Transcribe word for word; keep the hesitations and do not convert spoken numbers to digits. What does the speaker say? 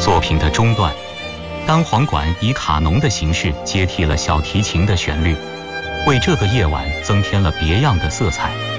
作品的中段，单簧管以卡农的形式接替了小提琴的旋律，为这个夜晚增添了别样的色彩。